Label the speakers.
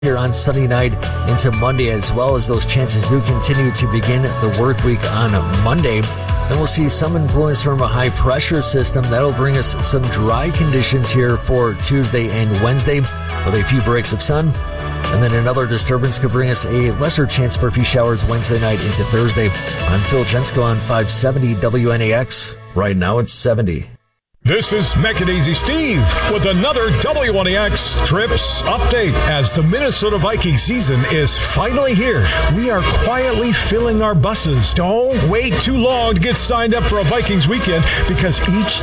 Speaker 1: here on Sunday night into Monday, as well as those chances do continue to begin the work week on Monday. Then we'll see some influence from a high pressure system that'll bring us some dry conditions here for Tuesday and Wednesday with a few breaks of sun. And then another disturbance could bring us a lesser chance for a few showers Wednesday night into Thursday. I'm Phil Jensko on 570 WNAX. Right now it's 70.
Speaker 2: This is Mechanizy Steve with another WNAX Trips update. As the Minnesota Viking season is finally here, we are quietly filling our buses. Don't wait too long to get signed up for a Vikings weekend, because each